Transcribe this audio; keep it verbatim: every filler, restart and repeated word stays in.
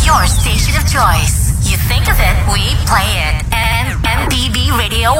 Your station of choice. You think of it, we play it. And M P B Radio